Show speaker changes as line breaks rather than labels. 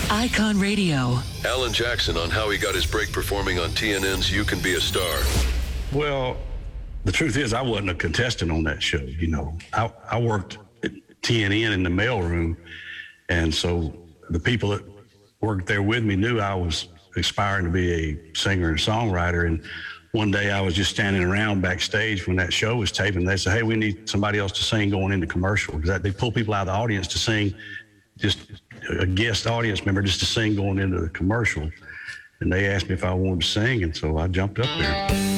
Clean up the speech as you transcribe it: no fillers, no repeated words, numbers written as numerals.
Icon Radio.
Alan Jackson on how he got his break performing on TNN's You Can Be a Star.
Well, the truth is I wasn't a contestant on that show. You know, I worked at TNN in the mailroom, and so the people that worked there with me knew I was aspiring to be a singer and songwriter. And one day I was just standing around backstage when that show was taping. They said, hey, we need somebody else to sing going into commercial, because they pull people out of the audience to sing, just a guest audience member just to sing going into the commercial. And they asked me if I wanted to sing, and so I jumped up there.